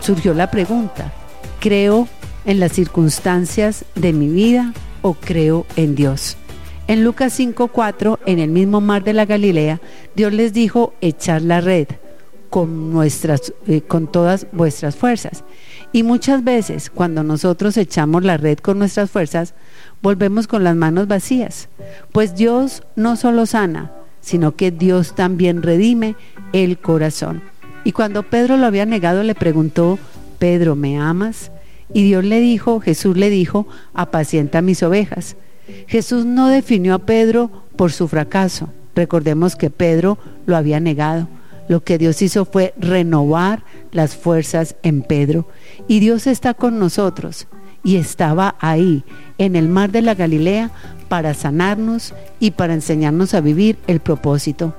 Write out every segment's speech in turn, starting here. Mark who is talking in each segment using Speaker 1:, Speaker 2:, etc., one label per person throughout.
Speaker 1: surgió la pregunta: ¿creo en las circunstancias de mi vida o creo en Dios? En Lucas 5:4, en el mismo mar de la Galilea, Dios les dijo: echad la red con todas vuestras fuerzas. Y muchas veces, cuando nosotros echamos la red con nuestras fuerzas, volvemos con las manos vacías, pues Dios no solo sana, sino que Dios también redime el corazón. Y cuando Pedro lo había negado, le preguntó: Pedro, ¿me amas? Y Jesús le dijo: apacienta mis ovejas. Jesús no definió a Pedro por su fracaso. Recordemos que Pedro lo había negado. Lo que Dios hizo fue renovar las fuerzas en Pedro. Y Dios está con nosotros, y estaba ahí, en el mar de la Galilea, para sanarnos y para enseñarnos a vivir el propósito.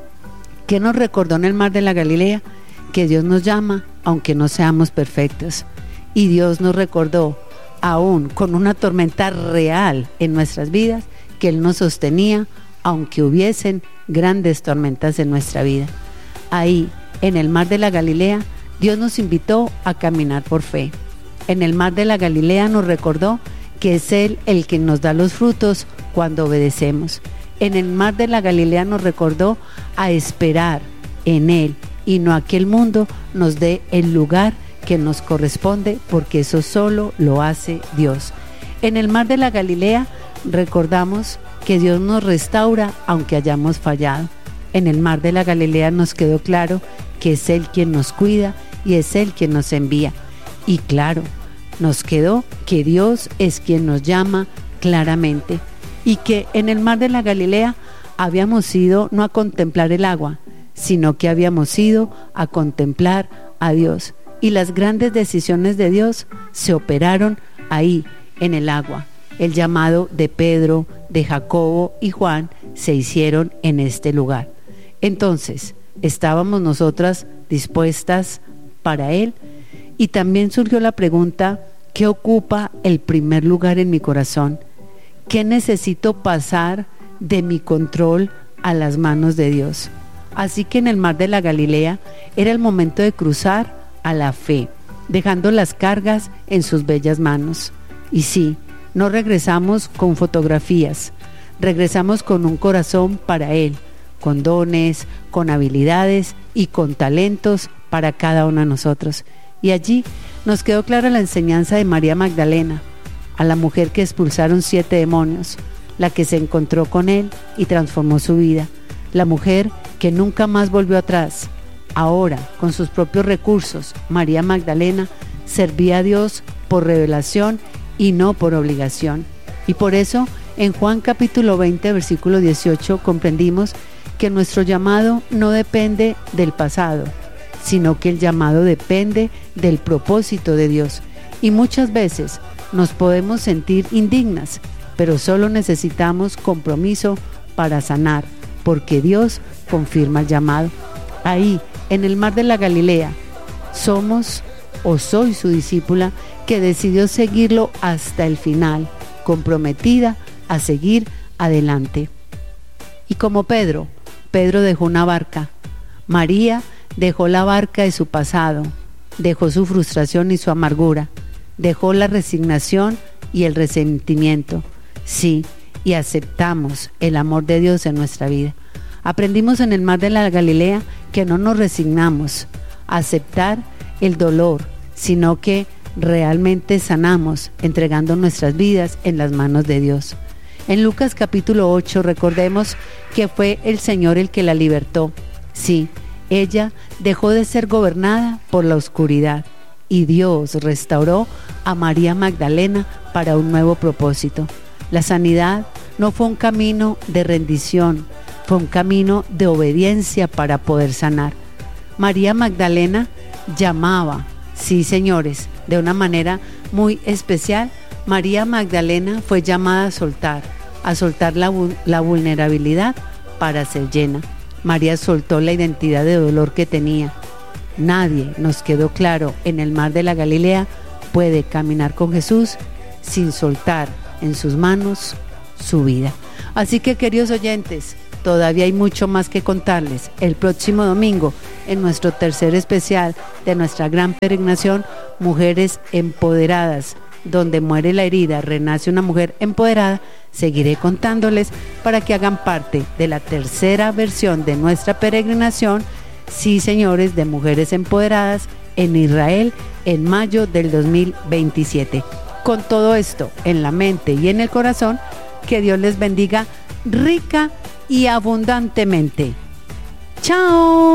Speaker 1: ¿Qué nos recordó en el mar de la Galilea? Que Dios nos llama aunque no seamos perfectos. Y Dios nos recordó, aún con una tormenta real en nuestras vidas, que Él nos sostenía aunque hubiesen grandes tormentas en nuestra vida. Ahí, en el mar de la Galilea, Dios nos invitó a caminar por fe. En el mar de la Galilea nos recordó que es Él el que nos da los frutos cuando obedecemos. En el mar de la Galilea nos recordó a esperar en Él y no a que el mundo nos dé el lugar que nos corresponde, porque eso solo lo hace Dios. En el mar de la Galilea recordamos que Dios nos restaura aunque hayamos fallado. En el mar de la Galilea nos quedó claro que es Él quien nos cuida y es Él quien nos envía. Y claro, nos quedó que Dios es quien nos llama claramente, y que en el mar de la Galilea habíamos ido no a contemplar el agua, sino que habíamos ido a contemplar a Dios. Y las grandes decisiones de Dios se operaron ahí, en el agua. El llamado de Pedro, de Jacobo y Juan se hicieron en este lugar. Entonces, ¿estábamos nosotras dispuestas para Él? Y también surgió la pregunta: ¿qué ocupa el primer lugar en mi corazón? ¿Qué necesito pasar de mi control a las manos de Dios? Así que en el mar de la Galilea era el momento de cruzar a la fe, dejando las cargas en sus bellas manos. Y sí, no regresamos con fotografías, regresamos con un corazón para Él, con dones, con habilidades y con talentos para cada uno de nosotros. Y allí nos quedó clara la enseñanza de María Magdalena, a la mujer que expulsaron 7 demonios, la que se encontró con Él y transformó su vida, la mujer que nunca más volvió atrás. Ahora, con sus propios recursos, María Magdalena servía a Dios por revelación y no por obligación. Y por eso, en Juan capítulo 20, versículo 18, comprendimos que nuestro llamado no depende del pasado, sino que el llamado depende del propósito de Dios. Y muchas veces nos podemos sentir indignas, pero solo necesitamos compromiso para sanar, porque Dios confirma el llamado. Ahí, en el mar de la Galilea, somos o soy su discípula que decidió seguirlo hasta el final, comprometida a seguir adelante. Y como Pedro dejó una barca, María dejó la barca de su pasado, dejó su frustración y su amargura, dejó la resignación y el resentimiento. Sí, y aceptamos el amor de Dios en nuestra vida. Aprendimos en el mar de la Galilea que no nos resignamos a aceptar el dolor, sino que realmente sanamos entregando nuestras vidas en las manos de Dios. En Lucas capítulo 8 recordemos que fue el Señor el que la libertó. Sí, ella dejó de ser gobernada por la oscuridad y Dios restauró a María Magdalena para un nuevo propósito. La sanidad no fue un camino de rendición, fue un camino de obediencia para poder sanar. María Magdalena llamaba, sí señores, de una manera muy especial. María Magdalena fue llamada a soltar la vulnerabilidad para ser llena. María soltó la identidad de dolor que tenía. Nadie, nos quedó claro, en el mar de la Galilea puede caminar con Jesús sin soltar en sus manos su vida. Así que, queridos oyentes, Todavía hay mucho más que contarles. El próximo domingo, en nuestro tercer especial de nuestra gran peregrinación, Mujeres Empoderadas, donde muere la herida, renace una mujer empoderada, seguiré contándoles para que hagan parte de la tercera versión de nuestra peregrinación, sí señores, de Mujeres Empoderadas en Israel en mayo del 2027. Con todo esto en la mente y en el corazón, que Dios les bendiga rica y abundantemente. ¡Chao!